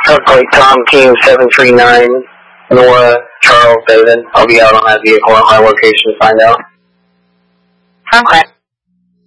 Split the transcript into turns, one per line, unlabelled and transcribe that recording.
Truck plate Tom King 739, Nora Charles David. I'll be out on that vehicle at my location to find out.
Okay.